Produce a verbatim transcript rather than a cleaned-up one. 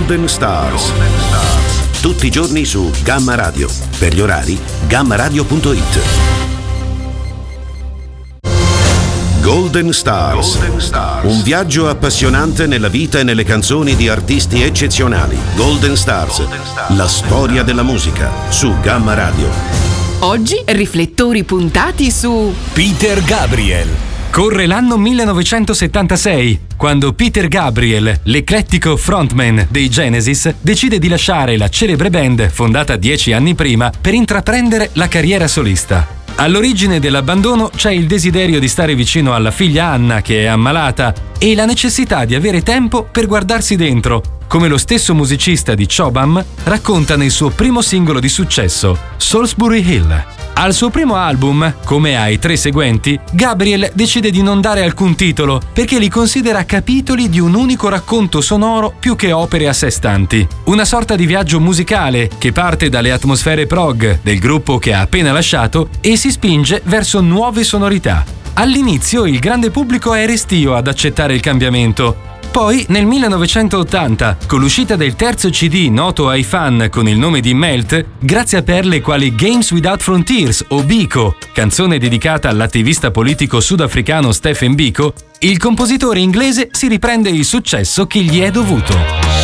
Golden Stars. Tutti i giorni su Gamma Radio. Per gli orari, gamma radio punto it. Golden Stars. Golden Stars. Un viaggio appassionante nella vita e nelle canzoni di artisti eccezionali. Golden Stars. Golden Stars. La storia della musica su Gamma Radio. Oggi riflettori puntati su Peter Gabriel. Corre l'anno millenovecentosettantasei, quando Peter Gabriel, l'eclettico frontman dei Genesis, decide di lasciare la celebre band fondata dieci anni prima per intraprendere la carriera solista. All'origine dell'abbandono c'è il desiderio di stare vicino alla figlia Anna, che è ammalata, e la necessità di avere tempo per guardarsi dentro, come lo stesso musicista di Chobham racconta nel suo primo singolo di successo, Salisbury Hill. Al suo primo album, come ai tre seguenti, Gabriel decide di non dare alcun titolo perché li considera capitoli di un unico racconto sonoro più che opere a sé stanti. Una sorta di viaggio musicale che parte dalle atmosfere prog del gruppo che ha appena lasciato e si spinge verso nuove sonorità. All'inizio il grande pubblico è restio ad accettare il cambiamento. Poi, nel millenovecentottanta, con l'uscita del terzo C D noto ai fan con il nome di Melt, grazie a perle quali Games Without Frontiers o Biko, canzone dedicata all'attivista politico sudafricano Stephen Biko, il compositore inglese si riprende il successo che gli è dovuto.